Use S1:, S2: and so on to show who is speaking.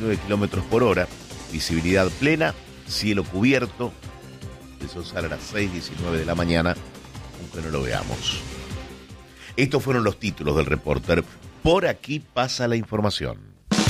S1: 19 kilómetros por hora, visibilidad plena, cielo cubierto. El sol sale a las 6:19 de la mañana, aunque no lo veamos. Estos fueron los títulos del Reporter. Por aquí pasa la información.